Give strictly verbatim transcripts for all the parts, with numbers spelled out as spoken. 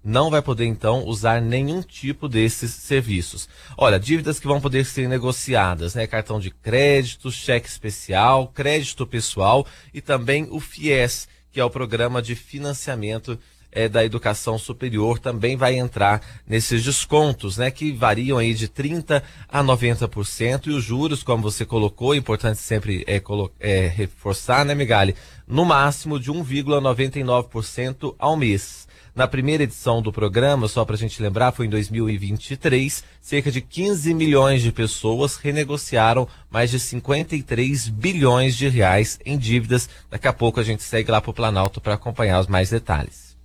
não vai poder então usar nenhum tipo desses serviços. Olha, dívidas que vão poder ser negociadas, né? Cartão de crédito, cheque especial, crédito pessoal e também o FIES, que é o Programa de Financiamento é, da Educação Superior, também vai entrar nesses descontos, né? Que variam aí de trinta a noventa por cento, e os juros, como você colocou, é importante sempre é, é, reforçar, né, Megali? No máximo de um vírgula noventa e nove por cento ao mês. Na primeira edição do programa, só para a gente lembrar, foi em dois mil e vinte e três, cerca de quinze milhões de pessoas renegociaram mais de cinquenta e três bilhões de reais em dívidas. Daqui a pouco a gente segue lá para o Planalto para acompanhar os mais detalhes.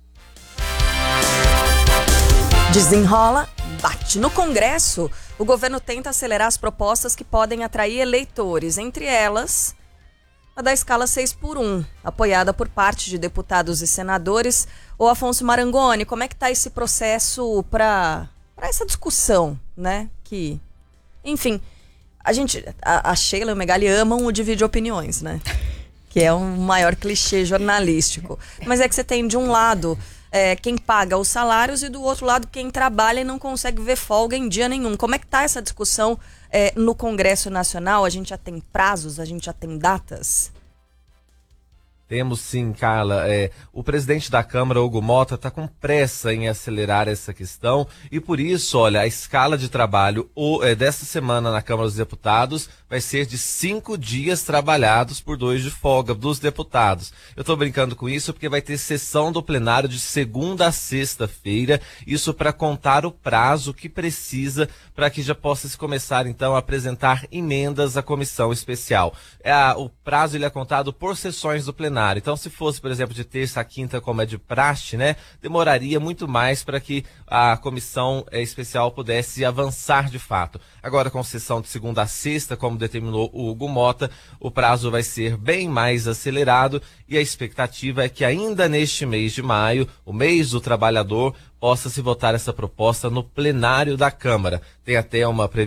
Desenrola, bate no Congresso. O governo tenta acelerar as propostas que podem atrair eleitores, entre elas a da escala seis por um, apoiada por parte de deputados e senadores. Ô Afonso Marangoni, como é que está esse processo para essa discussão, né? Que, enfim, a gente, a, a Sheila e o Megali amam o Divide Opiniões, né? Que é um maior clichê jornalístico. Mas é que você tem de um lado é, quem paga os salários e do outro lado quem trabalha e não consegue ver folga em dia nenhum. Como é que está essa discussão é, no Congresso Nacional? A gente já tem prazos, a gente já tem datas? Temos sim, Carla. É, o presidente da Câmara, Hugo Mota, está com pressa em acelerar essa questão e por isso, olha, a escala de trabalho o, é, desta semana na Câmara dos Deputados vai ser de cinco dias trabalhados por dois de folga dos deputados. Eu estou brincando com isso porque vai ter sessão do plenário de segunda a sexta-feira, isso para contar o prazo que precisa para que já possa se começar então a apresentar emendas à comissão especial. É, a, o prazo ele é contado por sessões do plenário. Então, se fosse, por exemplo, de terça a quinta, como é de praxe, né, demoraria muito mais para que a comissão é, especial pudesse avançar de fato. Agora, com sessão de segunda a sexta, como determinou o Hugo Mota, o prazo vai ser bem mais acelerado e a expectativa é que ainda neste mês de maio, o mês do trabalhador, possa se votar essa proposta no plenário da Câmara. Tem até uma previsão